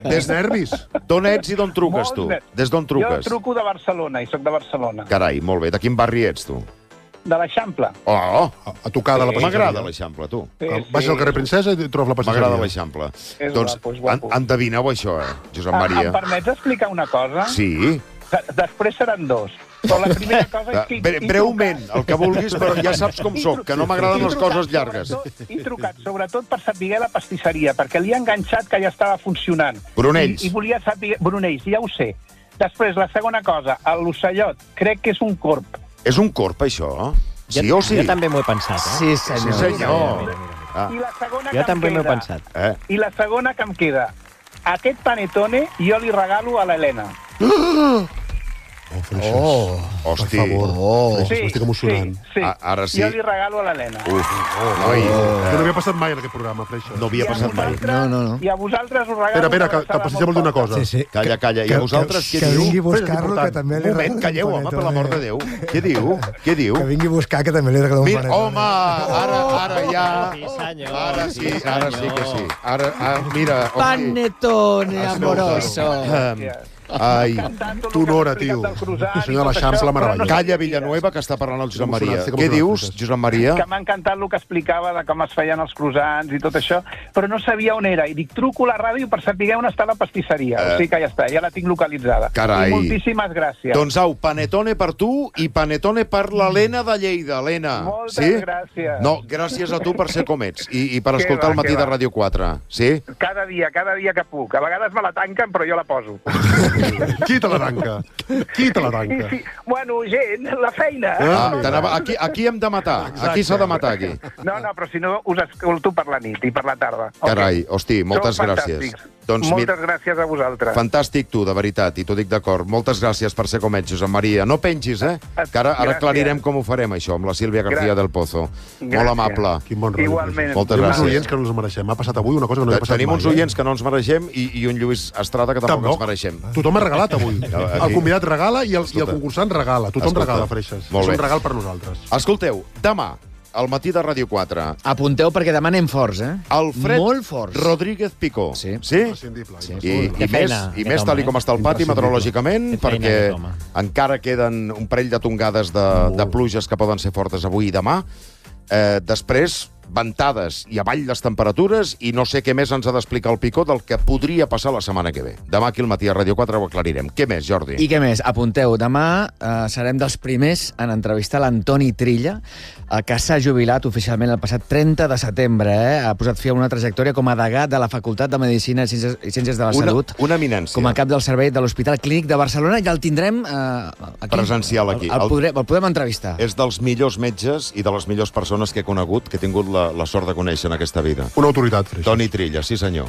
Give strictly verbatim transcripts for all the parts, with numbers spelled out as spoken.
Des nervis. D'on ets i d'on truques, tu? Des d'on truques? Jo truco de Barcelona, i sóc de Barcelona. Carai, molt bé. De quin barri ets, tu? De l'Eixample. Oh! A, a tocar de la pastisseria. M'agrada l'Eixample, tu. Sí, Baix al carrer Princesa i trobes la pastisseria. M'agrada l'Eixample. És Doncs guapo, és guapo. en, endevineu això, eh, Josep Ah, Maria? em permets explicar una cosa? Sí. De- Després seran dos. Però la primera cosa és que... Bre breument, el que vulguis, però ja saps com sóc, que no m'agraden les coses llargues. He trucat, sobretot, per saber la pastisseria, perquè li ha enganxat que ja estava funcionant. Brunells. I, i volia saber... Brunells, ja ho sé. Després, la segona cosa, l'ocellot, crec que és un corb. És un corb, això? Sí o sí? Jo també m'ho he pensat, eh? Sí, senyor. Sí, senyor. Mira, mira, mira. Ah. I la segona Jo que també em m'ho he queda... pensat. Eh? I la segona que em queda. Aquest panetone jo li regalo a l'Helena. Oh, Freixas. Oh, Hosti. Per favor. Oh. Freixas, m'estic emocionant. Sí, sí. A- ara sí. Jo li regalo a l'Helena. Uf, noi, Que no eh, havia passat mai en aquest programa, Freixas. no havia passat mai. No, no, no. I a vosaltres us regalo... Espera, espera, una que, que el abraçada pastisser vol dir una molt cosa. Sí, sí. Calla, calla. I a vosaltres què que diu? vingui a Però és buscar-lo, que important. també Un li moment, regalem calleu, un home, per panetone. l'amor de Déu. Què diu? Què diu? Que vingui a buscar, que també li regalem un Mira, panetone. home, ara, ara ja... Sí, senyor. Ara sí, Sí, ara sí que sí. Ara, ah, mira... hosti. Panetone amoroso. Eh, Ai, t'honora, tio. El senyor de l'Eixample, meravellós. calla Villanueva, que està parlant el Josep Maria. Estic Què emocionat, dius, Francesc. Josep Maria? Que m'ha encantat el que explicava de com es feien els croissants i tot això, però no sabia on era. I dic, truco a la ràdio per saber on està la pastisseria. Eh. O sigui que ja està, ja la tinc localitzada. Carai. I moltíssimes gràcies. Doncs au, panetone per tu i panetone per l'Helena de Lleida. Helena, Moltes sí? gràcies. No, gràcies a tu per ser com ets i, i per Què escoltar va, el matí què de va. Ràdio quatre. Sí? Cada dia, cada dia que puc. A vegades me la tanquen, però jo la poso. Qui te la tanca? Qui te la Sí, tanca? sí. Bueno, gent, la feina. Ah, t'anava- aquí, aquí hem de matar. Aquí s'ha de matar, aquí. No, no, però si no us escolto per la nit i per la tarda. Ok. Carai, hosti, moltes Sou gràcies. fantàstics. Doncs Moltes mira, gràcies a vosaltres. fantàstic tu, de veritat, i t'ho dic d'acord. Moltes gràcies per ser com ets, Josep Maria. No pengis, eh? Que ara, ara Gràcies. aclarirem com ho farem, això, amb la Sílvia García Gràcies. del Pozo. Molt Gràcies. amable. Quin bon rotllo. Igualment. Moltes Tenim uns gràcies. oients que no ens mereixem. M'ha passat avui una cosa que no havia passat Tenim mai. uns oients que no ens mereixem i, i un Lluís Estrada que tampoc, Tampoc. ens mereixem. Tothom ha regalat avui. Aquí. El convidat regala i el, i el concursant regala. Tothom Escolta. regala, Freixas. Molt És bé. un regal per nosaltres. Escolteu, demà, al matí de Ràdio quatre, Apunteu perquè demà anem forts, eh? Alfred Molt forts. Rodríguez Picó. Sí. Sí? Imprescindible. Sí. I, i Té més, feina, i aquest més tal i home, com està el pati Imprescindible. meteorològicament, Té feina, perquè aquest home. encara queden un parell de tongades de, de pluges que poden ser fortes avui i demà. Eh, després, ventades i avall les temperatures, i no sé què més ens ha d'explicar el Picó del que podria passar la setmana que ve. Demà aquí al matí a Ràdio quatre ho aclarirem. Què més, Jordi? I què més? Apunteu, demà eh, serem dels primers en entrevistar l'Antoni Trilla, eh, que s'ha jubilat oficialment el passat trenta de setembre. Eh? Ha posat fi a una trajectòria com a degà de la Facultat de Medicina i Ciències, i Ciències de la Una, Salut, una eminència. com a cap del servei de l'Hospital Clínic de Barcelona, i el tindrem eh, aquí. Presencial aquí. El, el, podrem, el podem entrevistar. És dels millors metges i de les millors persones que he conegut, que he tingut la, la sort de conèixer en aquesta vida. Una autoritat, Freixas. Toni Trilla, sí senyor.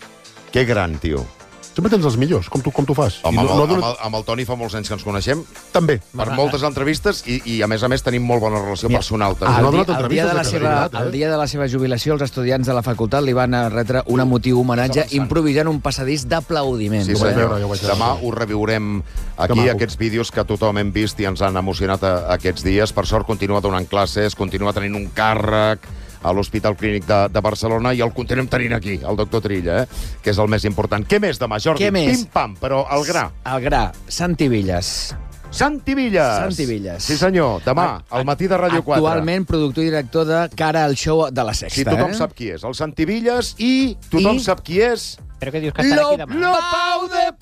Que gran, tio. Sempre tens els millors, com tu, com tu fas. Home, I amb, no, el, no, amb, no, el, amb el Toni fa molts anys que ens coneixem, també. per moltes entrevistes, i, i a més a més tenim molt bona relació Mira, personal. El, També. no ha dia, donat el, dia entrevistes de la de seva, credibilitat, eh? el dia de la seva jubilació, els estudiants de la facultat li van retre un emotiu homenatge improvisant un passadís d'aplaudiments. Sí, Ho vaig senyor. veure, ja ho vaig veure. Demà ho reviurem aquí, maco. aquests vídeos que tothom hem vist i ens han emocionat a, aquests dies. Per sort, continua donant classes, continua tenint un càrrec a l'Hospital Clínic de, de Barcelona, i el continuem tenint aquí, el doctor Trilla, eh? Que és el més important. Què més demà, Jordi? Què més? Pim-pam, però al gra. El gra, Santi Villas. Santi Villas! Santi Villas. Sí, senyor. Demà, al matí de Ràdio quatre. Actualment productor i director de Cara al show de la Sexta. Sí, tothom eh? sap qui és. El Santi Villas i tothom I- sap qui és... Però què dius, que estarà aquí demà? Lo Pau de